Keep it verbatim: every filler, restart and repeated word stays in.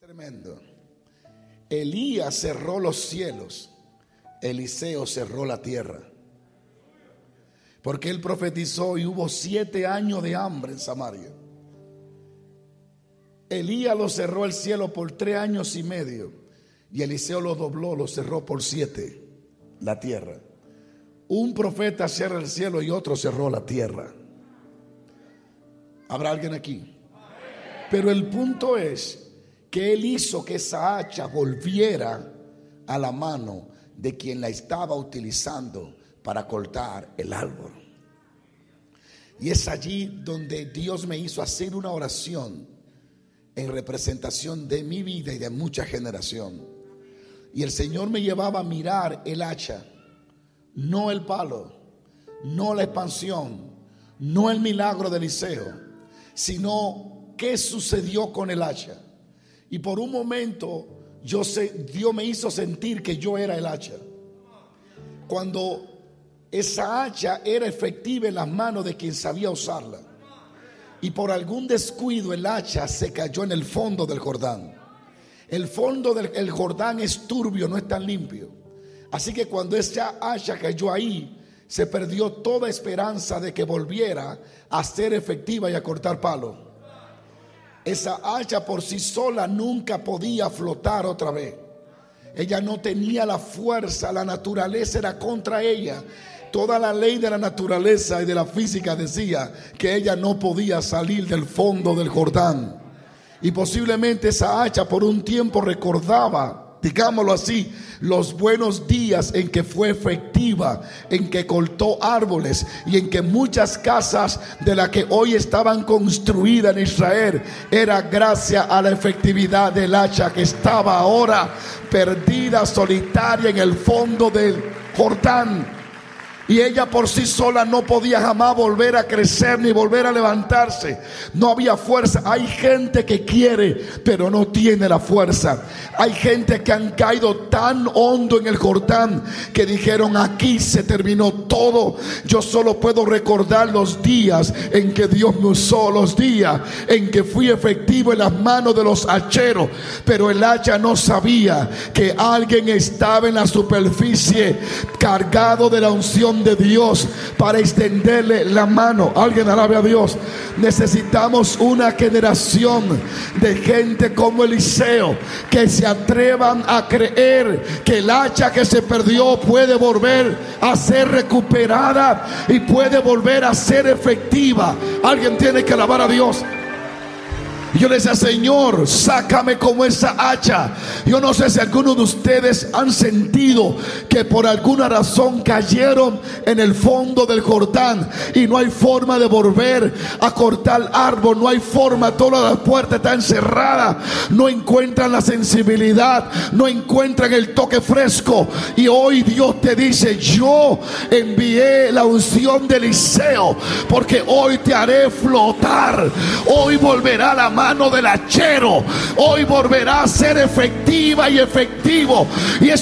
Tremendo. Elías cerró los cielos, Eliseo cerró la tierra, porque él profetizó y hubo siete años de hambre en Samaria. Elías lo cerró el cielo por tres años y medio, y Eliseo lo dobló, lo cerró por siete, la tierra. Un profeta cierra el cielo y otro cerró la tierra. ¿Habrá alguien aquí? Pero el punto es que él hizo que esa hacha volviera a la mano de quien la estaba utilizando para cortar el árbol. Y es allí donde Dios me hizo hacer una oración en representación de mi vida y de mucha generación. Y el Señor me llevaba a mirar el hacha, no el palo, no la expansión, no el milagro de Eliseo, sino qué sucedió con el hacha. Y por un momento yo sé, Dios me hizo sentir que yo era el hacha. Cuando esa hacha era efectiva en las manos de quien sabía usarla, y por algún descuido el hacha se cayó en el fondo del Jordán. El fondo del el Jordán es turbio, no es tan limpio. Así que cuando esa hacha cayó ahí, se perdió toda esperanza de que volviera a ser efectiva y a cortar palo. Esa hacha por sí sola nunca podía flotar otra vez. Ella no tenía la fuerza, la naturaleza era contra ella. Toda la ley de la naturaleza y de la física decía que ella no podía salir del fondo del Jordán. Y posiblemente esa hacha por un tiempo recordaba, digámoslo así, los buenos días en que fue efectiva, en que cortó árboles y en que muchas casas de las que hoy estaban construidas en Israel era gracias a la efectividad del hacha que estaba ahora perdida, solitaria en el fondo del Jordán. Y ella por sí sola no podía jamás volver a crecer ni volver a levantarse. No había fuerza. Hay gente que quiere pero no tiene la fuerza. Hay gente que han caído tan hondo en el Jordán que dijeron: aquí se terminó todo. Yo solo puedo recordar los días en que Dios me usó, los días en que fui efectivo en las manos de los hacheros. Pero el hacha no sabía que alguien estaba en la superficie cargado de la unción de Dios para extenderle la mano. Alguien alabe a Dios. Necesitamos una generación de gente como Eliseo que se atrevan a creer que el hacha que se perdió puede volver a ser recuperada y puede volver a ser efectiva. Alguien tiene que alabar a Dios. Yo le decía: Señor, sácame como esa hacha. Yo no sé si algunos de ustedes han sentido que por alguna razón cayeron en el fondo del Jordán y no hay forma de volver a cortar árbol, no hay forma, toda la puerta está encerrada, no encuentran la sensibilidad, no encuentran el toque fresco. Y hoy Dios te dice: yo envié la unción de Eliseo porque hoy te haré flotar. Hoy volverá la mano del hachero, hoy volverá a ser efectiva y efectivo. Y es